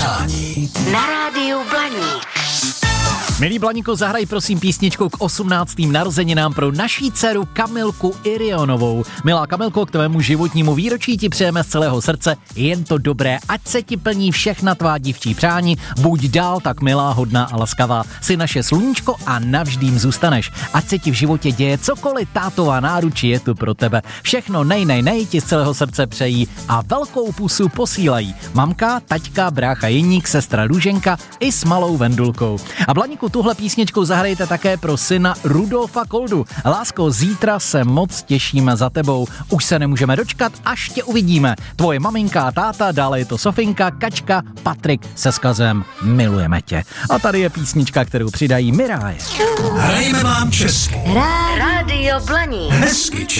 přání na rádiu Blaník. Milý Blaníku, zahraj prosím písničku k 18. narozeninám pro naší dceru Kamilku Irionovou. Milá Kamilko, k tvému životnímu výročí ti přejeme z celého srdce jen to dobré, ať se ti plní všechna tvá dívčí přání, buď dál tak milá, hodná a laskavá. Jsi naše sluníčko a navždy jim zůstaneš. Ať se ti v životě děje cokoliv, tátová náručí je tu pro tebe. Všechno nej ti z celého srdce přejí a velkou pusu posílají mamka, taťka, brácha Jeník, sestra Růženka i s malou Vendulkou. A Blaníku, tuhle písničku zahrajte také pro syna Rudolfa Koldu. Lásko, zítra se moc těšíme za tebou. Už se nemůžeme dočkat, až tě uvidíme. Tvoje maminka a táta, dále je to Sofinka, Kačka, Patrik se vzkazem milujeme tě. A tady je písnička, kterou přidají Miráje. Hrajeme vám česky. Rádio Blaník. Hezky